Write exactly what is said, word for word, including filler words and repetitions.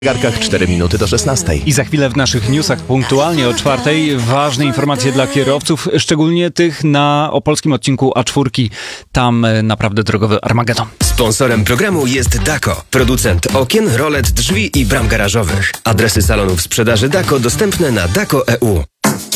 W zegarkach cztery minuty do szesnastej. I za chwilę w naszych newsach punktualnie o czwartej ważne informacje dla kierowców, szczególnie tych na opolskim odcinku A cztery. Tam naprawdę drogowy Armagedon. Sponsorem programu jest Dako, producent okien, rolet, drzwi i bram garażowych. Adresy salonów sprzedaży Dako dostępne na dako kropka e u.